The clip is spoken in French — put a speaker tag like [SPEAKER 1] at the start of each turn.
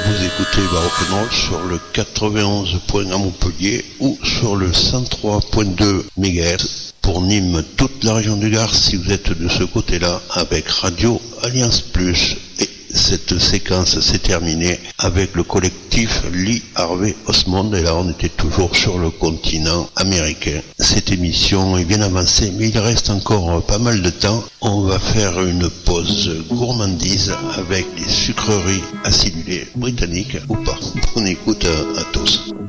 [SPEAKER 1] Vous écoutez Baroque sur le 91.1 à Montpellier ou sur le 103.2 MHz pour Nîmes, toute la région du Gard si vous êtes de ce côté-là avec Radio Alliance Plus. Et cette séquence s'est terminée avec le collectif Lee Harvey Osmond et là on était toujours sur le continent américain. Cette émission est bien avancée mais il reste encore pas mal de temps. On va faire une pause gourmandise avec des sucreries acidulées britanniques ou pas. Bonne écoute à tous.